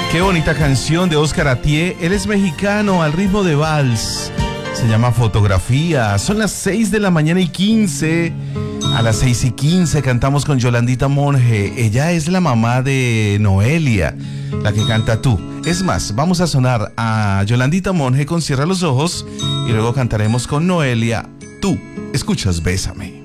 Qué bonita canción de Oscar Atié. Él es mexicano al ritmo de vals. Se llama Fotografía. Son las 6 de la mañana y 15. A las 6:15 cantamos con Yolandita Monge. Ella es la mamá de Noelia, la que canta Tú. Es más, vamos a sonar a Yolandita Monge con Cierra los ojos y luego cantaremos con Noelia Tú. Escuchas Bésame.